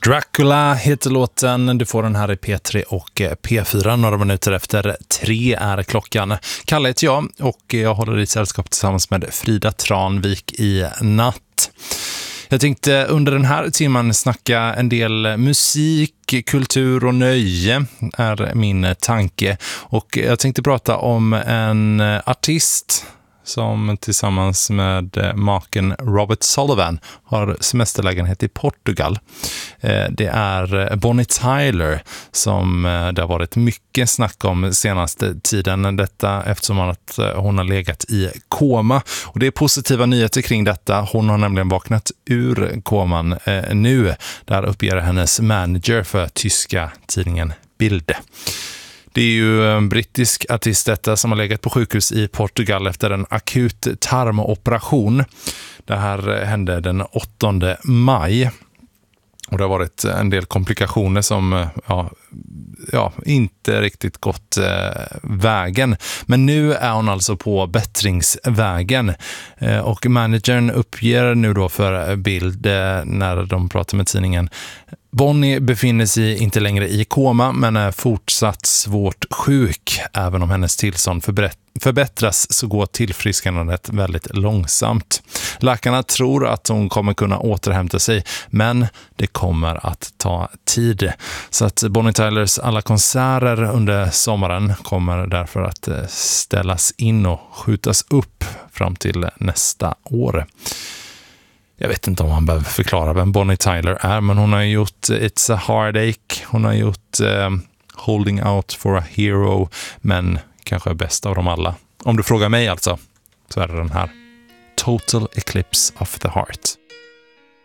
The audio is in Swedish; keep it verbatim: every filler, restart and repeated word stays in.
Dracula heter låten, du får den här i P tre och P fyra, några minuter efter tre är klockan. Kalle heter jag och jag håller i sällskap tillsammans med Frida Tranvik i natt. Jag tänkte under den här timmen snacka en del musik, kultur och nöje är min tanke. Och jag tänkte prata om en artist som tillsammans med maken Robert Sullivan har semesterlägenhet i Portugal. Det är Bonnie Tyler som det har varit mycket snack om senaste tiden. Detta eftersom att hon har legat i koma. Och det är positiva nyheter kring detta. Hon har nämligen vaknat ur koman nu. Där uppger hennes manager för tyska tidningen Bild. Det är ju en brittisk artist detta som har legat på sjukhus i Portugal efter en akut tarmoperation. Det här hände den åttonde maj. Och det har varit en del komplikationer som ja, ja, inte riktigt gått eh, vägen. Men nu är hon alltså på bättringsvägen. Eh, och managern uppger nu då för Bild eh, när de pratar med tidningen: Bonnie befinner sig inte längre i koma men är fortsatt svårt sjuk. Även om hennes tillstånd förbättras så går tillfrisknandet väldigt långsamt. Läkarna tror att hon kommer kunna återhämta sig, men det kommer att ta tid. Så att Bonnie Tylers alla konserter under sommaren kommer därför att ställas in och skjutas upp fram till nästa år. Jag vet inte om man behöver förklara vem Bonnie Tyler är, men hon har gjort It's a Heartache, hon har gjort eh, Holding Out for a Hero, men kanske är bäst av dem alla. Om du frågar mig alltså, så är det den här Total Eclipse of the Heart.